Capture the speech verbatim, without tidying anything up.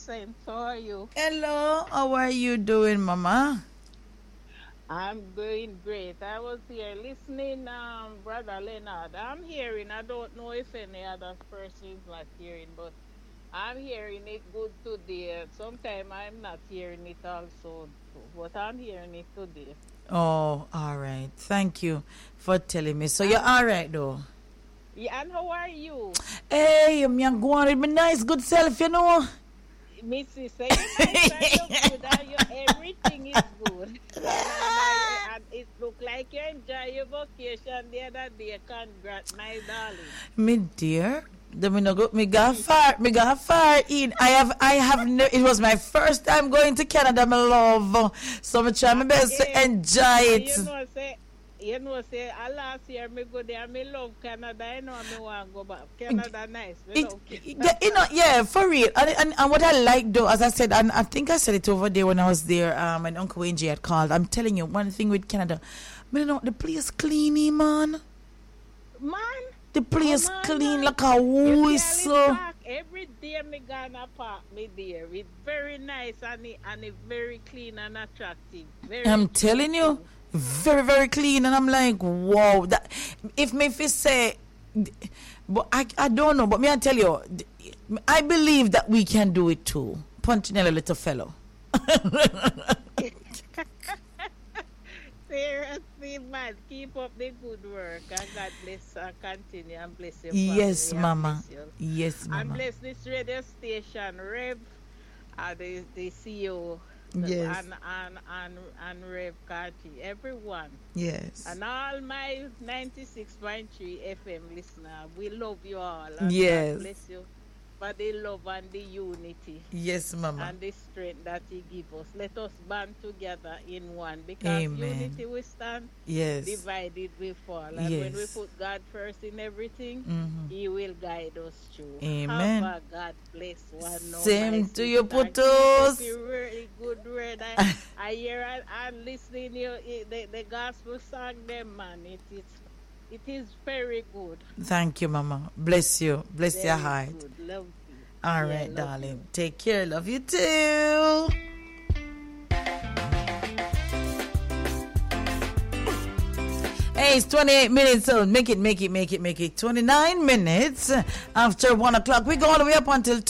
Saint. How are you? Hello, how are you doing, Mama? I'm doing great. I was here listening, um, Brother Leonard. I'm hearing. I don't know if any other person is not hearing, but I'm hearing it good today. Sometimes I'm not hearing it also, but I'm hearing it today. Oh, all right. Thank you for telling me. So you're And all right, though. yeah, and how are you, Hey, me and go on with my nice, good self, you know. Missus Say you nice and you good and you everything is good. And and I and it look like you enjoy your vacation the other day. Congrats, my darling. Me dear, the me no go, me got far, me got far in. I have, I have. Ne- it was my first time going to Canada, my love. So me try my Uh, best to yeah, enjoy and it. you know say you know say uh, last year me go there. Me love Canada. You know me want go back. Canada nice. Me It, love it, Canada. you know, yeah, for real. And, and, and what I like though, as I said, and I think I said it over there when I was there, um, and Uncle Wayne J had called. I'm telling you, one thing with Canada, me know the place clean, man. Man, The place come on, clean man. like a You see all whistle. park every day. Me gonna park me there. It's very nice and it, and it very clean and attractive. Very I'm telling you, beautiful. very, very clean. And I'm like, wow. That if me if say, but I, I don't know. But me I tell you, I believe that we can do it too. Punchinello, little fellow. Seriously, man, keep up the good work and God bless and continue and bless your Yes, family and Mama. bless you. Yes, And Mama. bless this radio station, Rev, uh, the, the C E O, the- Yes. and, and, and, and Rev Carty, everyone. Yes. And all my ninety-six point three F M listener, we love you all. And Yes. God bless you for the love and the unity Yes, Mama. and the strength that He give us. Let us band together in one because Amen. unity we stand, Yes. divided we fall. And when we Yes. put God first in everything, Mhm. He will guide us through. Amen. Have a God bless one. Now, Same my to you, sister. Keep Putos. up your really good word. I, I hear and, and listening you the, the gospel song them man. It is it is very good. Thank you, Mama. Bless you. Bless your Very heart. good. Love you. All Yeah, right, love darling. Take care. Love you too. Hey, it's twenty-eight minutes, so make it, make it, make it, make it. twenty-nine minutes after one o'clock. We go all the way up until